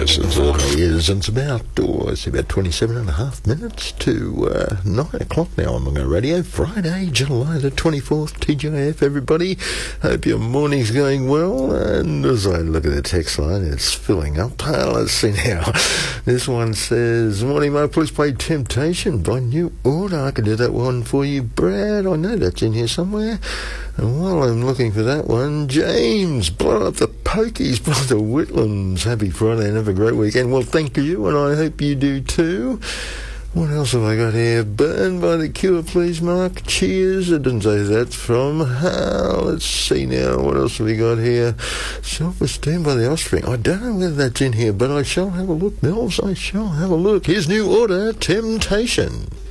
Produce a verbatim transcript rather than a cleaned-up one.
Yes, it certainly is. And it's about, oh, it's about twenty-seven and a half minutes to uh, nine o'clock now on Mungo Radio. Friday, July the twenty-fourth, T J F, everybody. Hope your morning's going well. And as I look at the text line, it's filling up. Uh, let's see now. This one says, morning, Mo, please play Temptation by New Order. I can do that one for you, Brad. I know that's in here somewhere. And while I'm looking for that one, James, blow up the pokies by the Whitlands. Happy Friday and have a great weekend. Well, thank you, and I hope you do too. What else have I got here? Burn by the Cure, please, Mark. Cheers. It doesn't say who that's from. Uh, let's see now. What else have we got here? Self-Esteem by the Offspring. I don't know whether that's in here, but I shall have a look, Mills. I shall have a look. Here's New Order, Temptation.